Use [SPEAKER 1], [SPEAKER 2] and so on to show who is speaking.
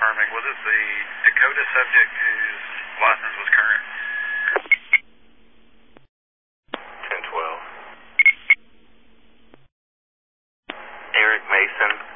[SPEAKER 1] confirming, was it the Dakota subject whose license was current?
[SPEAKER 2] 1012. Eric Mason.